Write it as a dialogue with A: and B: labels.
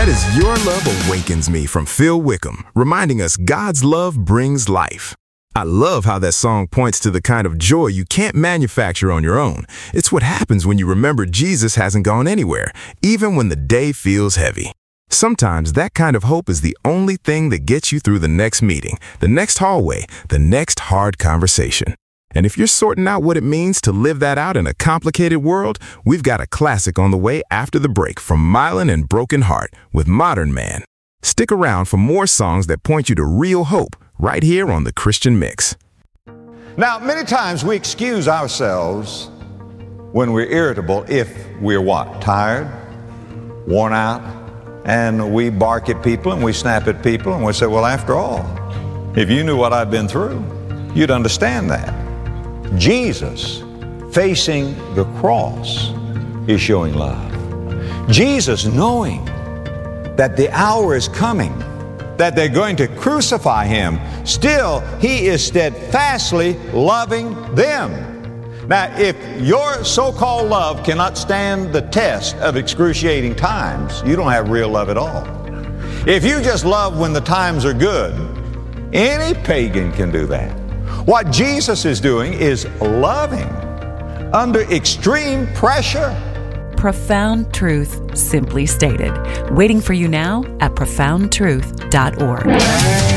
A: That is Your Love Awakens Me from Phil Wickham, reminding us God's love brings life. I love how that song points to the kind of joy you can't manufacture on your own. It's what happens when you remember Jesus hasn't gone anywhere, even when the day feels heavy. Sometimes that kind of hope is the only thing that gets you through the next meeting, the next hallway, the next hard conversation. And if you're sorting out what it means to live that out in a complicated world, we've got a classic on the way after the break from Mylan and Broken Heart with Modern Man. Stick around for more songs that point you to real hope right here on The Christian Mix.
B: Now, many times we excuse ourselves when we're irritable if we're what? Tired, worn out, and we bark at people and we snap at people and we say, well, after all, if you knew what I've been through, you'd understand that. Jesus facing the cross is showing love. Jesus knowing that the hour is coming, that they're going to crucify him, still he is steadfastly loving them. Now, if your so-called love cannot stand the test of excruciating times, you don't have real love at all. If you just love when the times are good, any pagan can do that. What Jesus is doing is loving under extreme pressure.
C: Profound truth simply stated. Waiting for you now at profoundtruth.org.